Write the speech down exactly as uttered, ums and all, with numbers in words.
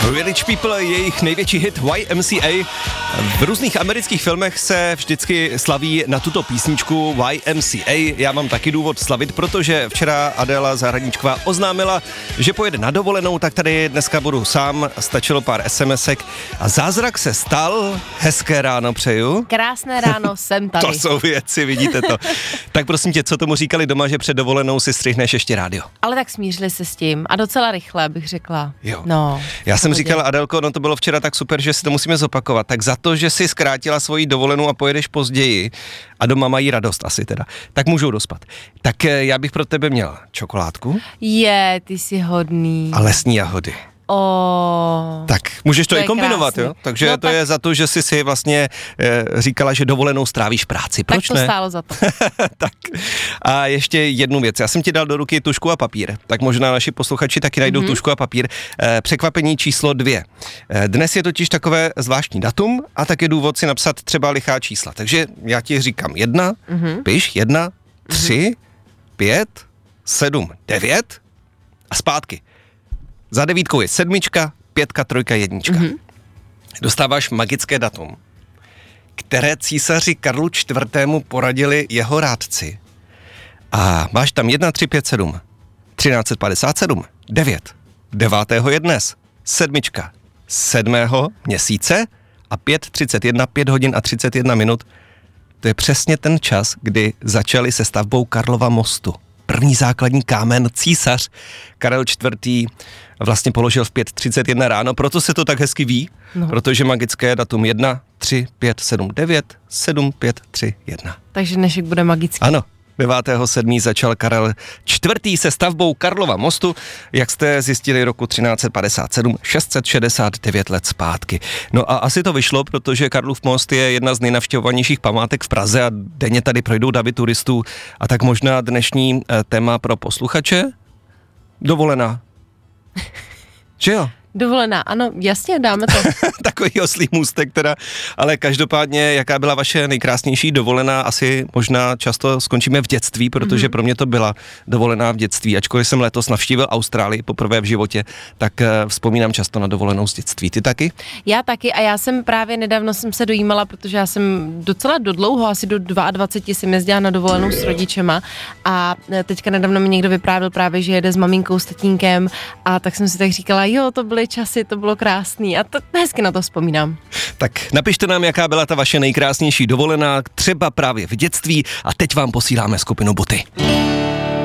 Village People, jejich největší hit Y M C A. V různých amerických filmech se vždycky slaví na tuto písničku Y M C A. Já mám taky důvod slavit, protože včera Adéla Zahradníčková oznámila, že pojede na dovolenou, tak tady dneska budu sám, stačilo pár SMSek a zázrak se stal. Hezké ráno přeju. Krásné ráno, jsem tady. To jsou věci, vidíte to. Tak prosím tě, co tomu říkali doma, že před dovolenou si střihneš ještě rádio? Ale tak smířili se s tím a docela rychle, bych řekla. Jo. No, Já jsem říkal, Adelko, no to bylo včera tak super, že si to musíme zopakovat. Tak za to, že si zkrátila svoji dovolenou a pojedeš později a doma mají radost asi teda, tak můžou dospat. Tak já bych pro tebe měl čokoládku. Je, ty jsi hodný. A lesní jahody. Oh, tak můžeš to, to i kombinovat, krásný. Jo? Takže No, to tak... je za to, že jsi si vlastně e, říkala, že dovolenou strávíš práci. Proč tak to ne? stálo za to. Tak. A ještě jednu věc. Já jsem ti dal do ruky tužku a papír, tak možná naši posluchači taky najdou mm-hmm. tužku a papír. E, překvapení číslo dvě. E, dnes je totiž takové zvláštní datum a tak je důvod si napsat třeba lichá čísla. Takže já ti říkám jedna, mm-hmm. piš, jedna, tři, mm-hmm. pět, sedm, devět a zpátky. Za devítkou je sedmička, pětka, trojka, jednička. Mm-hmm. Dostáváš magické datum, které císaři Karlu čtvrtému poradili jeho rádci. A máš tam jedna, tři, pět, sedm, třináct padesát sedm, devět, devátého je dnes, sedmička, sedmého měsíce a pět třicet jedna, pět hodin a třicet jedna minut. To je přesně ten čas, kdy začali se stavbou Karlova mostu. První základní kámen císař Karel čtvrtý vlastně položil v pět třicet jedna ráno, proto se to tak hezky ví, no. Protože magické datum jedna, tři, pět, sedm, devět, sedm, pět, tři, jedna. Takže dnešek bude magický. Ano. devátého sedmého začal Karel čtvrtý se stavbou Karlova mostu, jak jste zjistili roku třináct padesát sedm, šest set šedesát devět let zpátky. No a asi to vyšlo, protože Karlův most je jedna z nejnavštěvovanějších památek v Praze a denně tady projdou davy turistů. A tak možná dnešní téma pro posluchače? Dovolená. Že jo? Dovolená, ano, jasně, dáme to. Takový oslý můstek teda, ale každopádně, jaká byla vaše nejkrásnější dovolená, asi možná často skončíme v dětství, protože mm-hmm. pro mě to byla dovolená v dětství, ačkoliv jsem letos navštívil Austrálii poprvé v životě, tak uh, vzpomínám často na dovolenou z dětství. Ty taky? Já taky a já jsem právě nedávno jsem se dojímala, protože já jsem docela dodlouho, asi do dvacet dva jsem jezdila na dovolenou s rodičema a teďka nedávno mi někdo vyprávěl právě, že jede s maminkou, s tatínkem a tak jsem si tak říkala, jo, to byly časy, to bylo krásný a to, hezky na to vzpomínám. Tak napište nám, jaká byla ta vaše nejkrásnější dovolená, třeba právě v dětství a teď vám posíláme skupinu Boty.